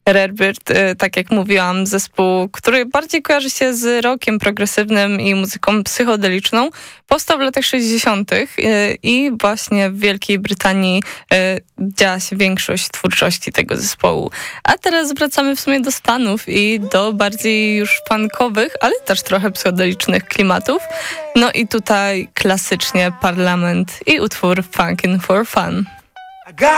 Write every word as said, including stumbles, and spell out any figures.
Rarebird, tak jak mówiłam, zespół, który bardziej kojarzy się z rockiem progresywnym i muzyką psychodeliczną, powstał w latach sześćdziesiątych i właśnie w Wielkiej Brytanii działa się większość twórczości tego zespołu. A teraz wracamy w sumie do Stanów i do bardziej już funkowych, ale też trochę psychodelicznych klimatów. No i tutaj klasycznie Parlament i utwór Funkin' for Fun.